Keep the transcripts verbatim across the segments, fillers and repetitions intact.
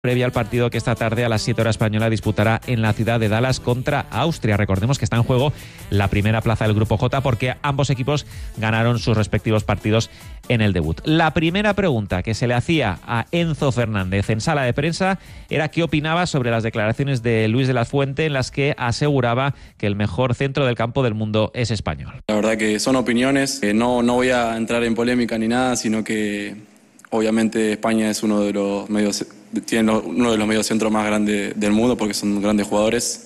previa al partido que esta tarde a las siete horas española disputará en la ciudad de Dallas contra Austria. Recordemos que está en juego la primera plaza del Grupo J porque ambos equipos ganaron sus respectivos partidos en el debut. La primera pregunta que se le hacía a Enzo Fernández en sala de prensa era qué opinaba sobre las declaraciones de Luis de la Fuente en las que aseguraba que el mejor centro del campo del mundo es español. La verdad que son opiniones, no, no voy a entrar en polémica ni nada, sino que obviamente España es uno de los medios, tiene uno de los mediocentros más grandes del mundo porque son grandes jugadores,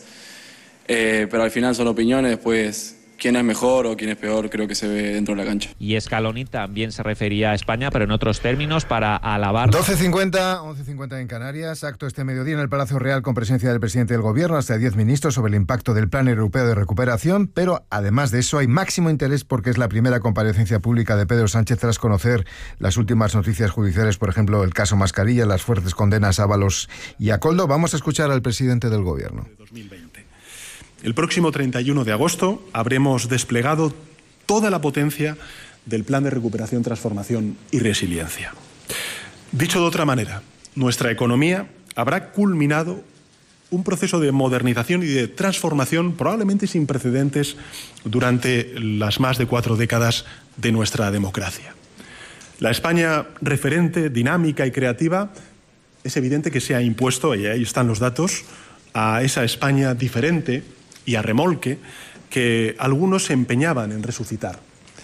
eh, pero al final son opiniones, pues quién es mejor o quién es peor creo que se ve dentro de la cancha. Y Scaloni también se refería a España, pero en otros términos, para alabar. doce cincuenta, once cincuenta en Canarias, acto este mediodía en el Palacio Real con presencia del presidente del Gobierno, hasta diez ministros sobre el impacto del Plan Europeo de Recuperación, pero además de eso hay máximo interés porque es la primera comparecencia pública de Pedro Sánchez tras conocer las últimas noticias judiciales, por ejemplo, el caso Mascarilla, las fuertes condenas a Ábalos y a Koldo. Vamos a escuchar al presidente del Gobierno. dos mil veinte. El próximo treinta y uno de agosto habremos desplegado toda la potencia del Plan de Recuperación, Transformación y Resiliencia. Dicho de otra manera, nuestra economía habrá culminado un proceso de modernización y de transformación probablemente sin precedentes durante las más de cuatro décadas de nuestra democracia. La España referente, dinámica y creativa es evidente que se ha impuesto, y ahí están los datos, a esa España diferente y a remolque que algunos se empeñaban en resucitar.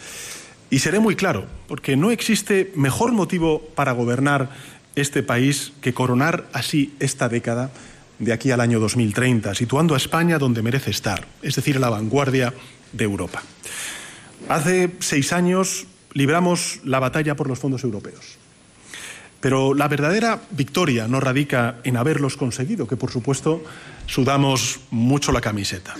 Y seré muy claro, porque no existe mejor motivo para gobernar este país que coronar así esta década de aquí al año dos mil treinta, situando a España donde merece estar, es decir, a la vanguardia de Europa. Hace seis años libramos la batalla por los fondos europeos. Pero la verdadera victoria no radica en haberlos conseguido, que por supuesto sudamos mucho la camiseta,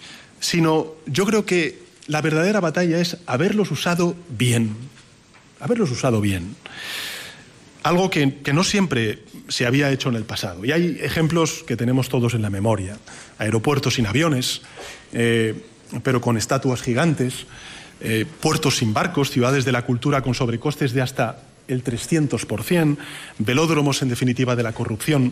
sino yo creo que la verdadera batalla es haberlos usado bien, haberlos usado bien. Algo que, que no siempre se había hecho en el pasado. Y hay ejemplos que tenemos todos en la memoria. Aeropuertos sin aviones, eh, pero con estatuas gigantes, eh, puertos sin barcos, ciudades de la cultura con sobrecostes de hasta el trescientos por ciento, velódromos en definitiva de la corrupción.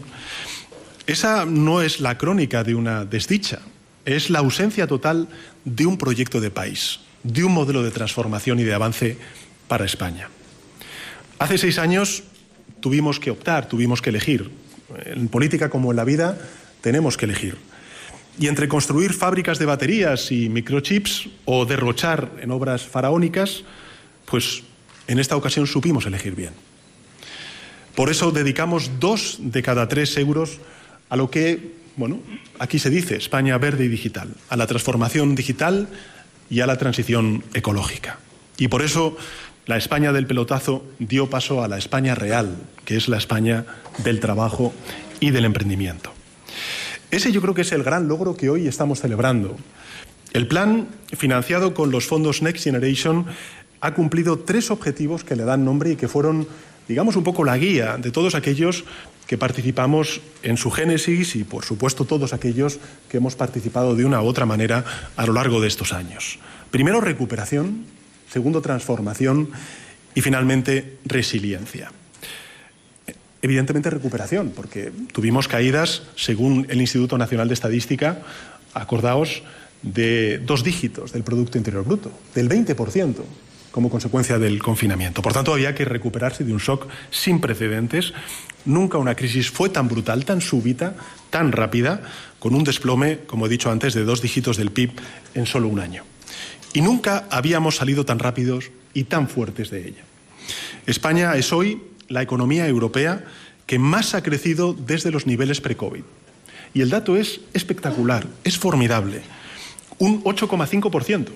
Esa no es la crónica de una desdicha, es la ausencia total de un proyecto de país, de un modelo de transformación y de avance para España. Hace seis años tuvimos que optar, tuvimos que elegir. En política como en la vida tenemos que elegir. Y entre construir fábricas de baterías y microchips o derrochar en obras faraónicas, pues en esta ocasión supimos elegir bien. Por eso dedicamos dos de cada tres euros a lo que, bueno, aquí se dice España verde y digital, a la transformación digital y a la transición ecológica. Y por eso la España del pelotazo dio paso a la España real, que es la España del trabajo y del emprendimiento. Ese yo creo que es el gran logro que hoy estamos celebrando. El plan, financiado con los fondos Next Generation, ha cumplido tres objetivos que le dan nombre y que fueron, digamos, un poco la guía de todos aquellos que participamos en su génesis y, por supuesto, todos aquellos que hemos participado de una u otra manera a lo largo de estos años. Primero, recuperación. Segundo, transformación. Y, finalmente, resiliencia. Evidentemente, recuperación, porque tuvimos caídas, según el Instituto Nacional de Estadística, acordaos, de dos dígitos del Producto Interior Bruto, del veinte por ciento. Como consecuencia del confinamiento. Por tanto, había que recuperarse de un shock sin precedentes. Nunca una crisis fue tan brutal, tan súbita, tan rápida, con un desplome, como he dicho antes, de dos dígitos del P I B en solo un año. Y nunca habíamos salido tan rápidos y tan fuertes de ella. España es hoy la economía europea que más ha crecido desde los niveles pre-COVID. Y el dato es espectacular, es formidable. Un ocho coma cinco por ciento.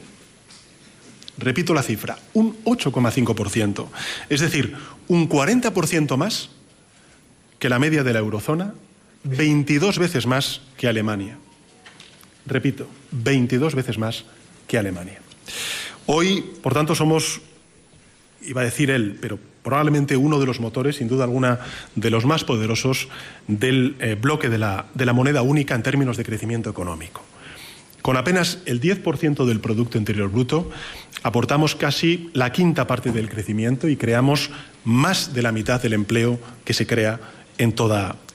Repito la cifra, un ocho coma cinco por ciento. Es decir, un cuarenta por ciento más que la media de la eurozona, veintidós veces más que Alemania. Repito, veintidós veces más que Alemania. Hoy, por tanto, somos, iba a decir él, pero probablemente uno de los motores, sin duda alguna, de los más poderosos del eh, bloque de la, de la moneda única en términos de crecimiento económico. Con apenas el diez por ciento del Producto Interior Bruto, aportamos casi la quinta parte del crecimiento y creamos más de la mitad del empleo que se crea en toda